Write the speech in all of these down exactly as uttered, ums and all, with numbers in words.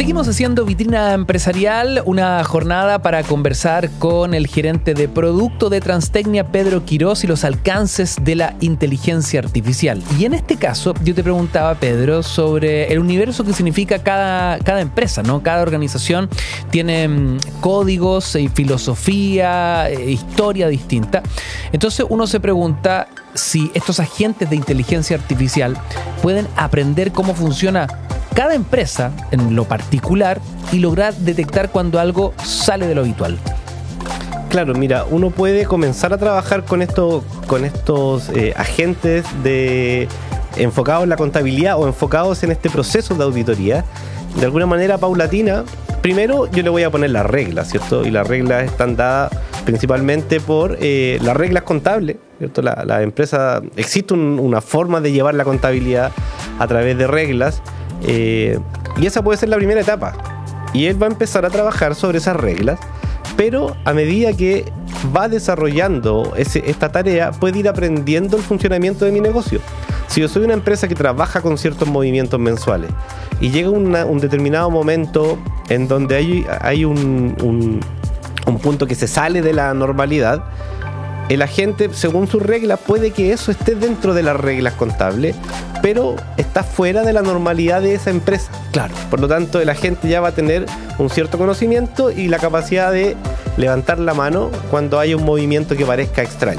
Seguimos haciendo Vitrina Empresarial, una jornada para conversar con el gerente de producto de Transtecnia, Pedro Quirós, y los alcances de la inteligencia artificial. Y en este caso, yo te preguntaba, Pedro, sobre el universo que significa cada, cada empresa, ¿no? Cada organización tiene mmm, códigos y filosofía, eh, historia distinta. Entonces uno se pregunta si estos agentes de inteligencia artificial pueden aprender cómo funciona cada empresa en lo particular y lograr detectar cuando algo sale de lo habitual. Claro, mira, uno puede comenzar a trabajar con, esto, con estos eh, agentes de, enfocados en la contabilidad o enfocados en este proceso de auditoría de alguna manera paulatina. Primero yo le voy a poner las reglas, ¿cierto? Y las reglas están dadas principalmente por eh, las reglas contables, ¿cierto? La, la empresa, existe un, una forma de llevar la contabilidad a través de reglas, eh, y esa puede ser la primera etapa. Y él va a empezar a trabajar sobre esas reglas, pero a medida que va desarrollando ese, esta tarea, puede ir aprendiendo el funcionamiento de mi negocio. Si yo soy una empresa que trabaja con ciertos movimientos mensuales y llega una, un determinado momento en donde hay, hay un, un, un punto que se sale de la normalidad, el agente, según sus reglas, puede que eso esté dentro de las reglas contables, pero está fuera de la normalidad de esa empresa. Claro. Por lo tanto, el agente ya va a tener un cierto conocimiento y la capacidad de levantar la mano cuando haya un movimiento que parezca extraño.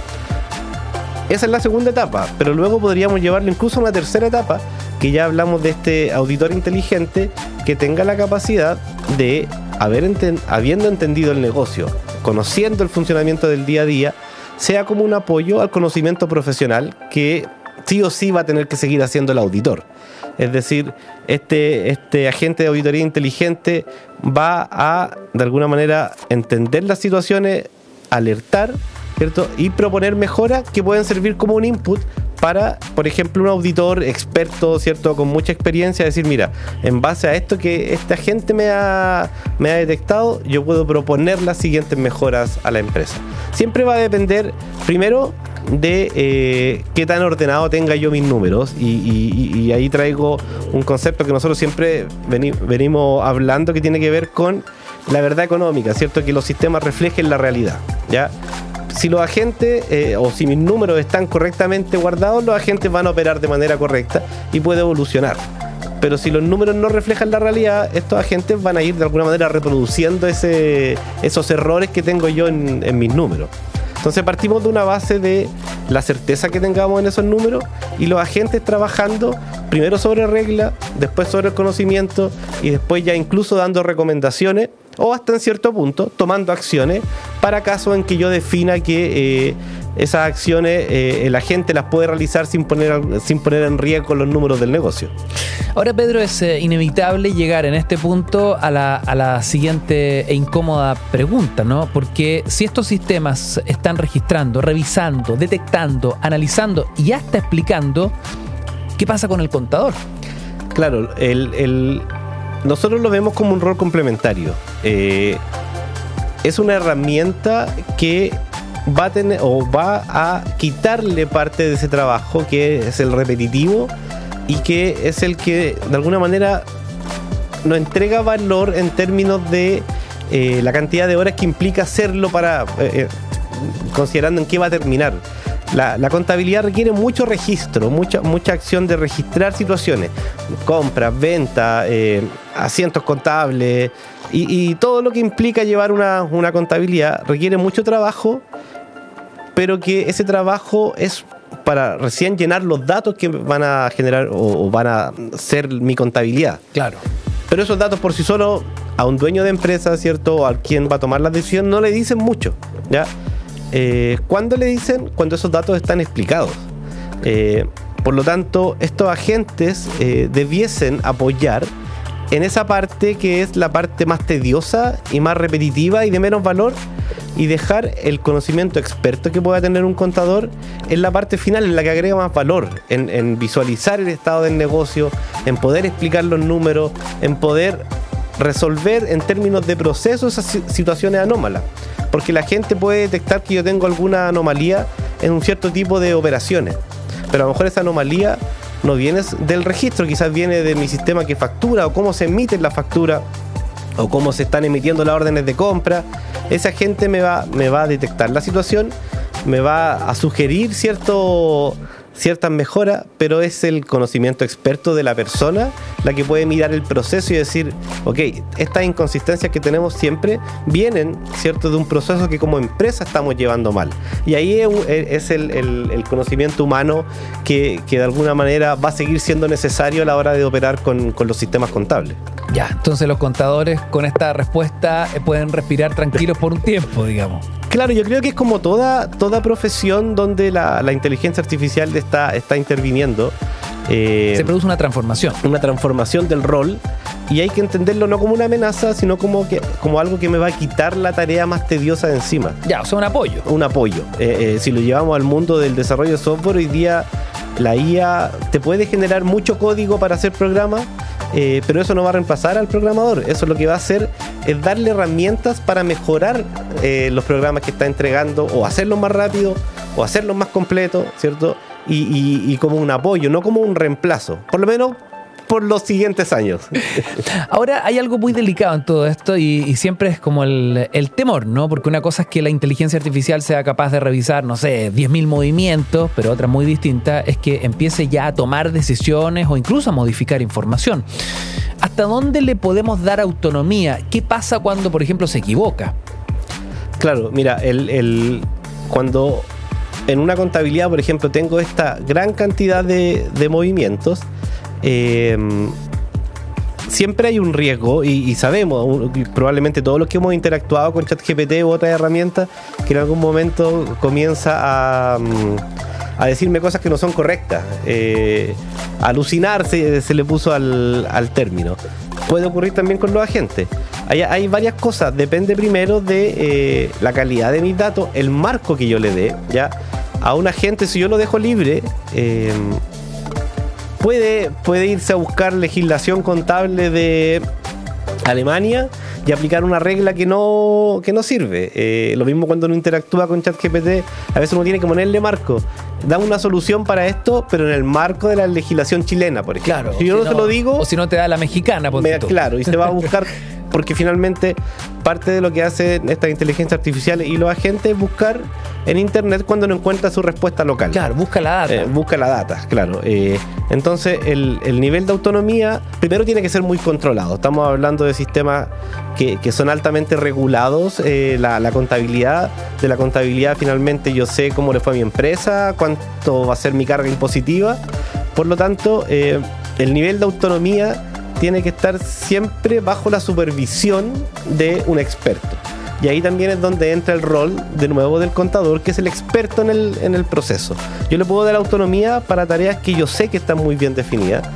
Esa es la segunda etapa, pero luego podríamos llevarlo incluso a una tercera etapa, que ya hablamos de este auditor inteligente que tenga la capacidad de, haber enten- habiendo entendido el negocio, conociendo el funcionamiento del día a día, sea como un apoyo al conocimiento profesional que sí o sí va a tener que seguir haciendo el auditor. Es decir, este, este agente de auditoría inteligente va a, de alguna manera, entender las situaciones, alertar, ¿cierto? Y proponer mejoras que pueden servir como un input para, por ejemplo, un auditor experto, ¿cierto? Con mucha experiencia, decir, mira, en base a esto que esta gente me ha, me ha detectado, yo puedo proponer las siguientes mejoras a la empresa. Siempre va a depender, primero, de eh, qué tan ordenado tenga yo mis números, y, y, y ahí traigo un concepto que nosotros siempre veni, venimos hablando, que tiene que ver con la verdad económica, ¿cierto? Que los sistemas reflejen la realidad, ¿ya? Si los agentes eh, o si mis números están correctamente guardados, los agentes van a operar de manera correcta y puede evolucionar. Pero si los números no reflejan la realidad, estos agentes van a ir de alguna manera reproduciendo ese, esos errores que tengo yo en, en mis números. Entonces partimos de una base de la certeza que tengamos en esos números y los agentes trabajando primero sobre reglas, después sobre el conocimiento y después ya incluso dando recomendaciones o hasta en cierto punto tomando acciones para casos en que yo defina que eh, esas acciones eh, el agente las puede realizar sin poner, sin poner en riesgo los números del negocio. Ahora, Pedro, es eh, inevitable llegar en este punto a la, a la siguiente e incómoda pregunta, ¿no? Porque si estos sistemas están registrando, revisando, detectando, analizando y hasta explicando, ¿qué pasa con el contador? Claro, el, el, nosotros lo vemos como un rol complementario. Eh, es una herramienta que va a tener o va a quitarle parte de ese trabajo que es el repetitivo y que es el que de alguna manera nos entrega valor en términos de eh, la cantidad de horas que implica hacerlo para eh, considerando en qué va a terminar. La, la contabilidad requiere mucho registro, mucha, mucha acción de registrar situaciones, compras, ventas, eh, asientos contables y, y todo lo que implica llevar una, una contabilidad requiere mucho trabajo, pero que ese trabajo es para recién llenar los datos que van a generar o, o van a ser mi contabilidad. Claro. Pero esos datos por sí solos a un dueño de empresa, ¿cierto? O a quien va a tomar la decisión no le dicen mucho, ¿ya? Eh, ¿Cuándo le dicen? Cuando esos datos están explicados. Eh, por lo tanto, estos agentes eh, debiesen apoyar en esa parte que es la parte más tediosa y más repetitiva y de menos valor, y dejar el conocimiento experto que pueda tener un contador en la parte final, en la que agrega más valor, en, en visualizar el estado del negocio, en poder explicar los números, en poder resolver en términos de proceso esas situaciones anómalas. Porque la gente puede detectar que yo tengo alguna anomalía en un cierto tipo de operaciones, pero a lo mejor esa anomalía no viene del registro, quizás viene de mi sistema que factura, o cómo se emiten la factura, o cómo se están emitiendo las órdenes de compra. Ese agente me va, me va a detectar la situación, me va a sugerir cierto, ciertas mejoras, pero es el conocimiento experto de la persona la que puede mirar el proceso y decir, ok, estas inconsistencias que tenemos siempre vienen, ¿cierto?, de un proceso que como empresa estamos llevando mal. Y ahí es el, el, el conocimiento humano que, que de alguna manera va a seguir siendo necesario a la hora de operar con, con los sistemas contables. Ya, entonces los contadores con esta respuesta pueden respirar tranquilos por un tiempo, digamos. Claro, yo creo que es como toda, toda profesión donde la, la inteligencia artificial está, está interviniendo. Eh, Se produce una transformación. Una transformación del rol, y hay que entenderlo no como una amenaza, sino como, que, como algo que me va a quitar la tarea más tediosa de encima. Ya, o sea, un apoyo. Un apoyo. Eh, eh, si lo llevamos al mundo del desarrollo de software, hoy día la I A te puede generar mucho código para hacer programas, eh, pero eso no va a reemplazar al programador. Eso lo que va a hacer es darle herramientas para mejorar eh, los programas que está entregando, o hacerlos más rápido, o hacerlos más completos, ¿cierto? Y, y, y como un apoyo, no como un reemplazo, por lo menos por los siguientes años. Ahora, hay algo muy delicado en todo esto, y, y siempre es como el, el temor, ¿no? Porque una cosa es que la inteligencia artificial sea capaz de revisar, no sé, diez mil movimientos, pero otra muy distinta es que empiece ya a tomar decisiones o incluso a modificar información. ¿Hasta dónde le podemos dar autonomía? ¿Qué pasa cuando, por ejemplo, se equivoca? Claro, mira, el, el, cuando en una contabilidad, por ejemplo, tengo esta gran cantidad de, de movimientos, eh, siempre hay un riesgo, y, y sabemos, probablemente todos los que hemos interactuado con ChatGPT u otras herramientas, que en algún momento comienza a, a decirme cosas que no son correctas. Eh, alucinar se, se le puso al, al término. Puede ocurrir también con los agentes. Hay, hay varias cosas. Depende primero de eh, la calidad de mis datos, el marco que yo le dé. ¿Ya? A un agente, si yo lo dejo libre, eh, puede, puede irse a buscar legislación contable de Alemania y aplicar una regla que no, que no sirve. Eh, lo mismo cuando uno interactúa con ChatGPT, a veces uno tiene que ponerle marco. Da una solución para esto, pero en el marco de la legislación chilena, por ejemplo. Claro, si yo si no, no se lo digo... O si no te da la mexicana, por me, Claro, y se va a buscar... Porque finalmente parte de lo que hace esta inteligencia artificial y los agentes es buscar en internet cuando no encuentra su respuesta local. Claro, busca la data. Eh, busca la data, claro. Eh, entonces, el, el nivel de autonomía primero tiene que ser muy controlado. Estamos hablando de sistemas que, que son altamente regulados. Eh, la, la contabilidad, de la contabilidad finalmente yo sé cómo le fue a mi empresa, cuánto va a ser mi carga impositiva. Por lo tanto, eh, el nivel de autonomía tiene que estar siempre bajo la supervisión de un experto. Y ahí también es donde entra el rol, de nuevo, del contador, que es el experto en el, en el proceso. Yo le puedo dar autonomía para tareas que yo sé que están muy bien definidas,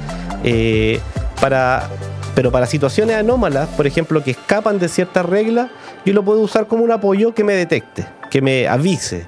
eh, para, pero para situaciones anómalas, por ejemplo, que escapan de ciertas reglas, yo lo puedo usar como un apoyo que me detecte, que me avise.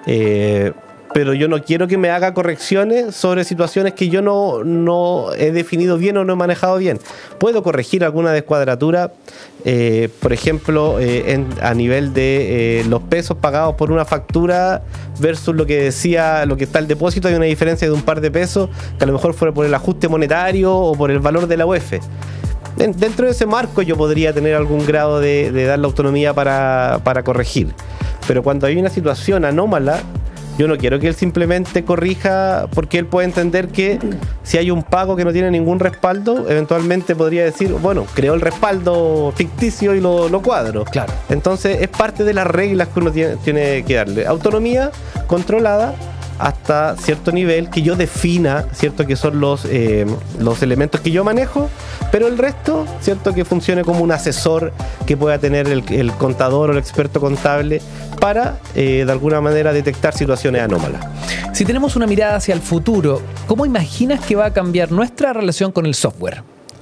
Eh, pero yo no quiero que me haga correcciones sobre situaciones que yo no, no he definido bien o no he manejado bien. Puedo corregir alguna descuadratura, eh, por ejemplo, eh, en, a nivel de eh, los pesos pagados por una factura versus lo que decía, lo que está el depósito. Hay una diferencia de un par de pesos, que a lo mejor fuera por el ajuste monetario o por el valor de la U E F. Dentro de ese marco yo podría tener algún grado de, de dar la autonomía para, para corregir. Pero cuando hay una situación anómala, yo no quiero que él simplemente corrija, porque él puede entender que si hay un pago que no tiene ningún respaldo, eventualmente podría decir, bueno, creo el respaldo ficticio y lo, lo cuadro. Claro. Entonces es parte de las reglas que uno tiene, tiene que darle. Autonomía controlada hasta cierto nivel que yo defina, cierto, que son los, eh, los elementos que yo manejo, pero el resto, cierto, que funcione como un asesor que pueda tener el, el contador o el experto contable para eh, de alguna manera detectar situaciones anómalas. Si tenemos una mirada hacia el futuro, ¿cómo imaginas que va a cambiar nuestra relación con el software?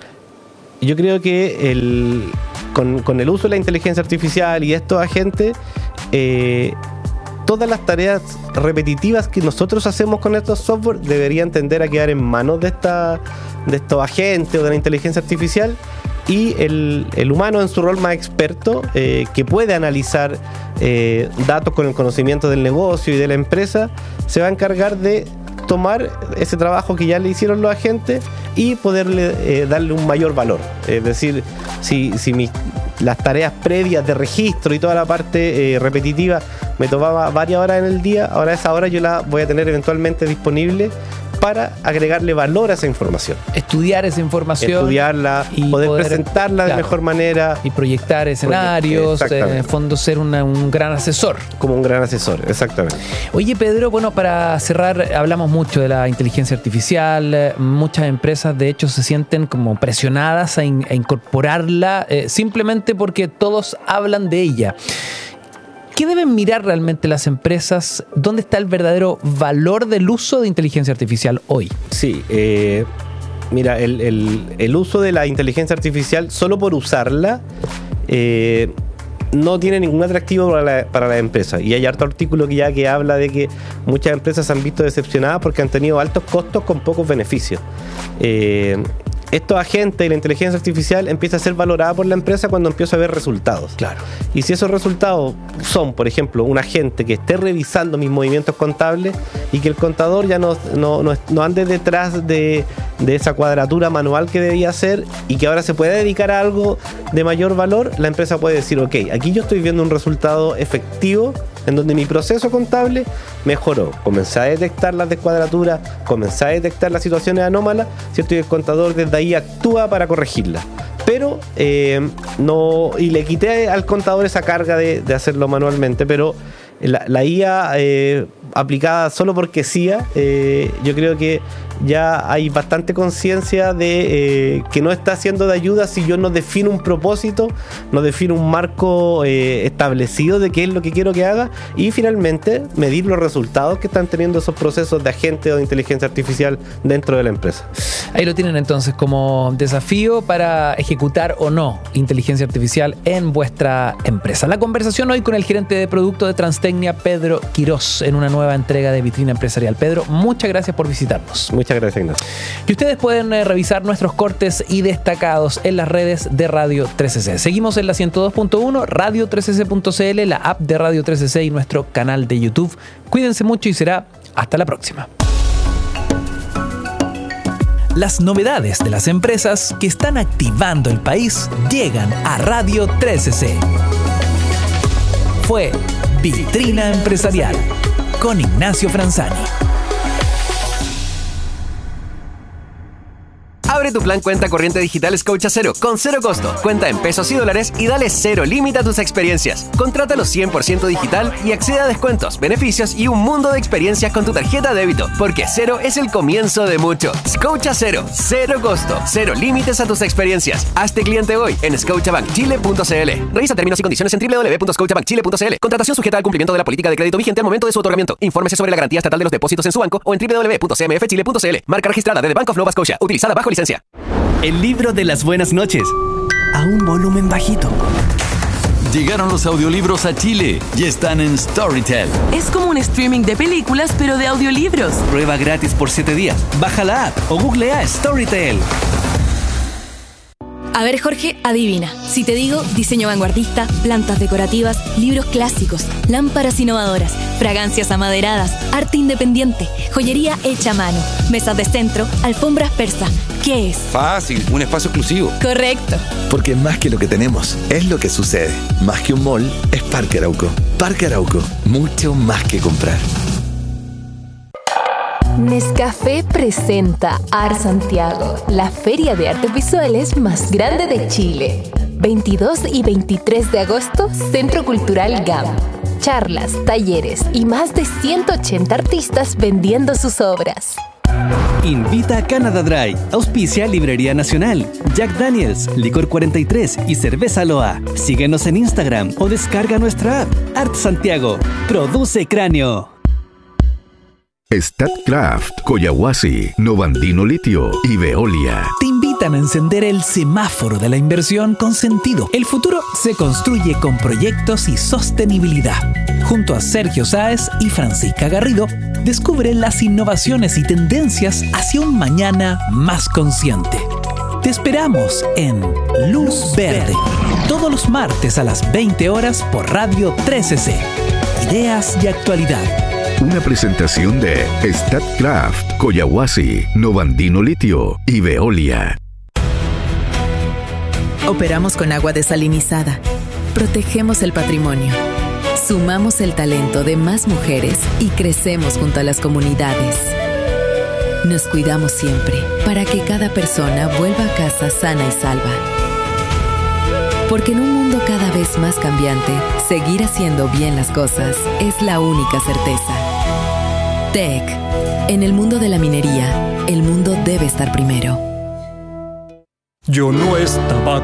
Yo creo que el, con, con el uso de la inteligencia artificial y estos agentes, eh, todas las tareas repetitivas que nosotros hacemos con estos software deberían tender a quedar en manos de, esta, de estos agentes o de la inteligencia artificial, y el, el humano en su rol más experto, eh, que puede analizar eh, datos con el conocimiento del negocio y de la empresa, se va a encargar de tomar ese trabajo que ya le hicieron los agentes y poderle eh, darle un mayor valor. Es decir, si, si mis, las tareas previas de registro y toda la parte eh, repetitiva me tomaba varias horas en el día, ahora esa hora yo la voy a tener eventualmente disponible para agregarle valor a esa información. Estudiar esa información. Estudiarla, y poder, poder presentarla claro, de mejor manera. Y proyectar escenarios, eh, en el fondo ser una, un gran asesor. Como un gran asesor, exactamente. Oye, Pedro, bueno, para cerrar, hablamos mucho de la inteligencia artificial. Muchas empresas, de hecho, se sienten como presionadas a, in, a incorporarla eh, simplemente porque todos hablan de ella. ¿Qué deben mirar realmente las empresas? ¿Dónde está el verdadero valor del uso de inteligencia artificial hoy? Sí, eh, mira, el, el, el uso de la inteligencia artificial, solo por usarla, eh, no tiene ningún atractivo para la, para la empresa. Y hay harto artículo que ya que habla de que muchas empresas se han visto decepcionadas porque han tenido altos costos con pocos beneficios. Eh, Estos agentes y la inteligencia artificial empieza a ser valorada por la empresa cuando empieza a ver resultados. Claro. Y si esos resultados son, por ejemplo, un agente que esté revisando mis movimientos contables y que el contador ya no, no, no, no ande detrás de, de esa cuadratura manual que debía hacer y que ahora se puede dedicar a algo de mayor valor, la empresa puede decir, ok, aquí yo estoy viendo un resultado efectivo en donde mi proceso contable mejoró. Comencé a detectar las descuadraturas, comencé a detectar las situaciones anómalas, ¿cierto? Y el contador desde ahí actúa para corregirlas. Pero, eh, no, y le quité al contador esa carga de, de hacerlo manualmente, pero la, la I A eh, aplicada solo porque sí, eh, yo creo que ya hay bastante conciencia de eh, que no está siendo de ayuda si yo no defino un propósito, no defino un marco eh, establecido de qué es lo que quiero que haga y finalmente medir los resultados que están teniendo esos procesos de agente o de inteligencia artificial dentro de la empresa. Ahí lo tienen entonces como desafío para ejecutar o no inteligencia artificial en vuestra empresa. La conversación hoy con el gerente de producto de Transtecnia, Pedro Quirós, en una nueva entrega de Vitrina Empresarial. Pedro, muchas gracias por visitarnos. Muchas gracias, Ignacio. Y ustedes pueden eh, revisar nuestros cortes y destacados en las redes de Radio tres C C. Seguimos en la ciento dos punto uno, radio tres c c punto c l, la app de Radio tres C C y nuestro canal de YouTube. Cuídense mucho y será hasta la próxima. Las novedades de las empresas que están activando el país llegan a Radio tres C C. Fue Vitrina Empresarial con Ignacio Franzani. Abre tu plan cuenta corriente digital Scotia Cero con cero costo. Cuenta en pesos y dólares y dale cero límite a tus experiencias. Contrátalo cien por ciento digital y accede a descuentos, beneficios y un mundo de experiencias con tu tarjeta de débito. Porque cero es el comienzo de mucho. Scotia Cero. Cero costo. Cero límites a tus experiencias. Hazte cliente hoy en scotiabank chile punto c l. Revisa términos y condiciones en doble u doble u doble u punto scotiabank chile punto c l. Contratación sujeta al cumplimiento de la política de crédito vigente al momento de su otorgamiento. Infórmese sobre la garantía estatal de los depósitos en su banco o en doble u doble u doble u punto c m f chile punto c l. Marca registrada de The Bank of Nova Scotia. Utilizada bajo licencia. El libro de las buenas noches, a un volumen bajito. Llegaron los audiolibros a Chile y están en Storytel. Es como un streaming de películas, pero de audiolibros. Prueba gratis por siete días. Baja la app o googlea Storytel. A ver, Jorge, adivina. Si te digo diseño vanguardista, plantas decorativas, libros clásicos, lámparas innovadoras, fragancias amaderadas, arte independiente, joyería hecha a mano, mesas de centro, alfombras persa, ¿qué es? Fácil, un espacio exclusivo. Correcto. Porque más que lo que tenemos, es lo que sucede. Más que un mall, es Parque Arauco. Parque Arauco, mucho más que comprar. Nescafé presenta Art Santiago, la feria de artes visuales más grande de Chile. veintidós y veintitrés de agosto, Centro Cultural G A M. Charlas, talleres y más de ciento ochenta artistas vendiendo sus obras. Invita a Canada Dry, auspicia Librería Nacional, Jack Daniels, Licor cuarenta y tres y Cerveza Loa. Síguenos en Instagram o descarga nuestra app. Art Santiago, produce Cráneo. Statkraft, Coyahuasi, Novandino Litio y Veolia te invitan a encender el semáforo de la inversión con sentido. El futuro se construye con proyectos y sostenibilidad. Junto a Sergio Sáez y Francisca Garrido, descubre las innovaciones y tendencias hacia un mañana más consciente. Te esperamos en Luz Verde, todos los martes a las veinte horas por Radio tres C C. Ideas y actualidad. Una presentación de StatCraft, Collahuasi, Novandino Litio y Veolia. Operamos con agua desalinizada. Protegemos el patrimonio. Sumamos el talento de más mujeres y crecemos junto a las comunidades. Nos cuidamos siempre para que cada persona vuelva a casa sana y salva. Porque en un mundo cada vez más cambiante, seguir haciendo bien las cosas es la única certeza. T E C. En el mundo de la minería, el mundo debe estar primero. Yo no estaba